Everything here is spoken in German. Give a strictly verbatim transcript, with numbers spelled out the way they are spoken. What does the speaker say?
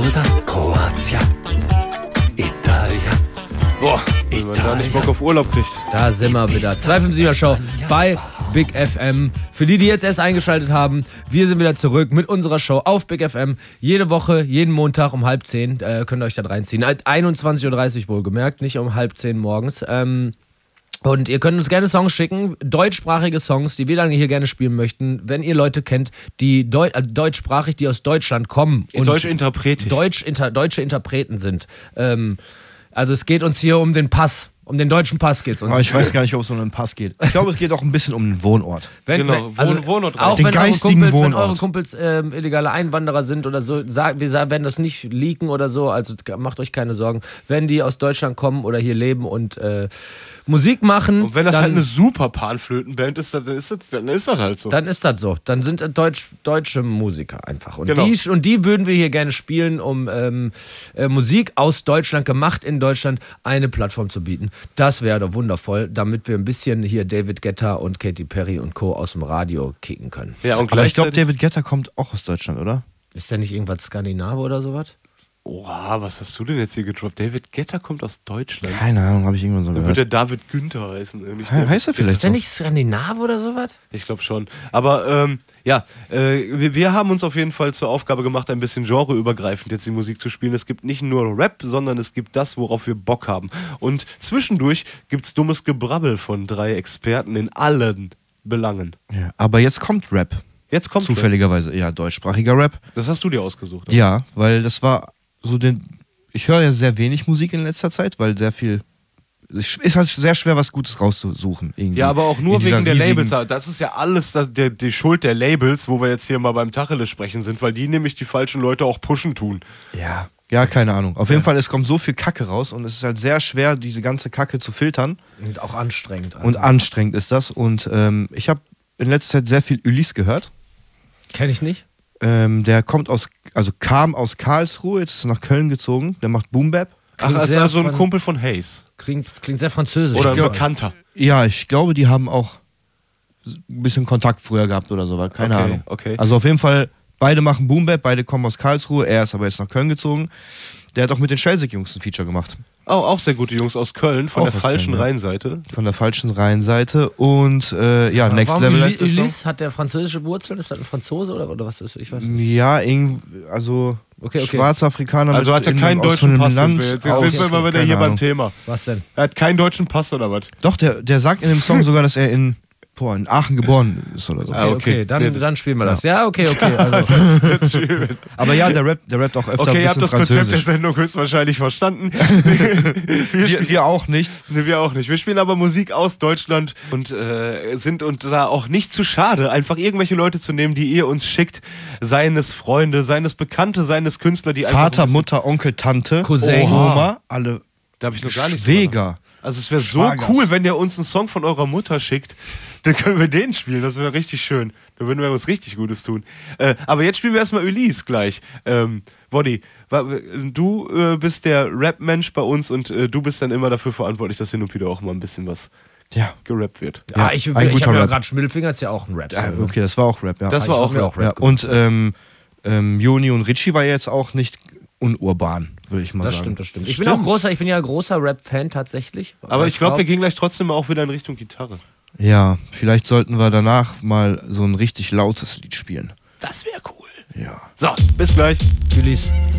Cosa, Kroatien, Italien. Boah, wenn man da nicht Bock auf Urlaub kriegt. Da sind wir wieder. zwei fünf sieben Show bei Big F M. Für die, die jetzt erst eingeschaltet haben, wir sind wieder zurück mit unserer Show auf Big F M. Jede Woche, jeden Montag um halb zehn. Äh, könnt ihr euch dann reinziehen. einundzwanzig Uhr dreißig wohlgemerkt, nicht um halb zehn morgens. Ähm, und ihr könnt uns gerne Songs schicken, deutschsprachige Songs, die wir dann hier gerne spielen möchten. Wenn ihr Leute kennt, die Deu äh, deutschsprachig, die aus Deutschland kommen. Und Deutsche Interpreten. Deutsch, inter, deutsche Interpreten sind. Ähm, also es geht uns hier um den Pass. Um den deutschen Pass geht es uns. Aber ich weiß gar nicht, ob es um einen Pass geht. Ich glaube, es geht auch ein bisschen um den Wohnort. Wenn, Genau, wenn, also Wohn- Wohnort auch den wenn eure geistigen Kumpels, wenn Wohnort. eure Kumpels ähm, illegale Einwanderer sind oder so, sag, wir sagen, werden das nicht leaken oder so, also macht euch keine Sorgen. Wenn die aus Deutschland kommen oder hier leben und äh, Musik machen, Und wenn das dann, halt eine super Panflötenband ist, dann ist das, dann ist das halt so. dann ist das so. Dann sind das Deutsch, deutsche Musiker einfach. Und, Genau. die, und die würden wir hier gerne spielen, um ähm, äh, Musik aus Deutschland, gemacht in Deutschland, eine Plattform zu bieten. Das wäre doch wundervoll, damit wir ein bisschen hier David Guetta und Katy Perry und Co. aus dem Radio kicken können. Ja, und Aber ich glaube, gleichzeitig- David Guetta kommt auch aus Deutschland, oder? Ist da nicht irgendwas Skandinave oder sowas? Oha, was hast du denn jetzt hier gedroppt? David Guetta kommt aus Deutschland. Keine Ahnung, habe ich irgendwann so Dann wird gehört. der David Günther heißen. äh, nicht He- David heißt er vielleicht Ist der so? nicht Skandinave oder sowas? Ich glaube schon. Aber ähm, ja, äh, wir, wir haben uns auf jeden Fall zur Aufgabe gemacht, ein bisschen genreübergreifend jetzt die Musik zu spielen. Es gibt nicht nur Rap, sondern es gibt das, worauf wir Bock haben. Und zwischendurch gibt's dummes Gebrabbel von drei Experten in allen Belangen. Ja, aber jetzt kommt Rap. Jetzt kommt Zufälligerweise, ja, deutschsprachiger Rap. Das hast du dir ausgesucht. Ja, weil das war so den. Ich höre ja sehr wenig Musik in letzter Zeit, weil sehr viel. Es ist halt sehr schwer, was Gutes rauszusuchen. Irgendwie. Ja, aber auch nur In dieser wegen der riesigen- Labels. Das ist ja alles das, der, die Schuld der Labels, wo wir jetzt hier mal beim Tacheles sprechen sind, weil die nämlich die falschen Leute auch pushen tun. Ja. Ja, keine Ahnung. Auf jeden Fall, es kommt so viel Kacke raus und es ist halt sehr schwer, diese ganze Kacke zu filtern. Und auch anstrengend. Und anstrengend ist das. Und ähm, ich habe in letzter Zeit sehr viel Ulysse gehört. Kenn ich nicht. Ähm, der kommt aus, also kam aus Karlsruhe, jetzt ist er nach Köln gezogen. Der macht Boom Bap. Ach, Klingt das ist sehr also ein von- Kumpel von Hayes. Klingt, klingt sehr französisch. Oder ein glaub- Bekannter. Ja, ich glaube, die haben auch ein bisschen Kontakt früher gehabt oder so, keine Okay, Ahnung. okay. Also auf jeden Fall, beide machen Boom Bap, beide kommen aus Karlsruhe, er ist aber jetzt nach Köln gezogen. Der hat auch mit den Schelsig-Jungs ein Feature gemacht. Oh, auch sehr gute Jungs aus Köln, von Auch der aus falschen Köln, ja. Rheinseite. Von der falschen Rheinseite und äh, ja, Next Warum Level Uly- heißt der Song. Ulysse, hat der französische Wurzeln? Ist das ein Franzose oder, oder was ist? Ich weiß nicht. Ja, irgendwie, also Okay, okay. schwarzer Afrikaner Also mit hat er in- keinen aus deutschen einem Pass. Land Jetzt jetzt aus- sind wir mal wieder keine hier beim Ahnung. Thema. Was denn? Er hat keinen deutschen Pass oder was? Doch, der, der sagt in dem Song sogar, dass er in, boah, in Aachen geboren ist oder so. Ah, Okay, okay. okay, dann, Nee. dann spielen wir das. Ja, okay, okay. Also, Aber ja, der rappt, der rappt auch öfter Okay, ihr ein habt bisschen das Konzept der Französisch. Sendung höchstwahrscheinlich verstanden. wir, Wir, wir auch nicht. Nee, wir auch nicht. Wir spielen aber Musik aus Deutschland und äh, sind uns da auch nicht zu schade, einfach irgendwelche Leute zu nehmen, die ihr uns schickt. Seien es Freunde, seien es Bekannte, seien es Künstler, die einfach... Vater, ein bisschen- Mutter, Onkel, Tante, Cousin. Oma, alle Da habe ich noch gar nicht drüber Schwäger. Also es wäre so Schwagers. cool, wenn ihr uns einen Song von eurer Mutter schickt, dann können wir den spielen, das wäre richtig schön. Da würden wir was richtig Gutes tun. Äh, aber jetzt spielen wir erstmal Ulysse gleich. Ähm, Woddy, wa- du äh, bist der Rap-Mensch bei uns und äh, du bist dann immer dafür verantwortlich, dass hin und wieder auch mal ein bisschen was Ja. gerappt wird. ah, ich ein ich guter habe ja Rap. gerade Schmidlfinger, ist ja auch ein Rap. Ja, okay, das war auch Rap, ja. Das Ich war hab auch mir Rap. auch Rap ja. gemacht. Und ähm, ähm, Joni und Richie war jetzt auch nicht unurban, würde ich mal Das sagen. stimmt, das stimmt. Ich bin Stimmt. auch großer, ich bin ja großer Rap-Fan tatsächlich. Aber ich glaube, wir gehe gehen gleich trotzdem mal auch wieder in Richtung Gitarre. Ja, vielleicht sollten wir danach mal so ein richtig lautes Lied spielen. Das wäre cool. Ja. So, bis gleich. Ulysse.